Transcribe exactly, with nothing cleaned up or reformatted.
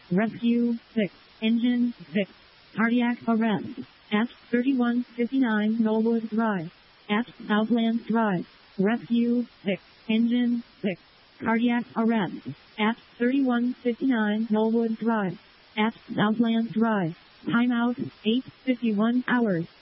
Rescue six. Engine six. Cardiac arrest. At thirty-one fifty-nine Knollwood Drive. At Southland Drive. Rescue six. Engine six. Cardiac arrest. At thirty-one fifty-nine Knollwood Drive. At Southland Drive. Timeout eight fifty-one hours.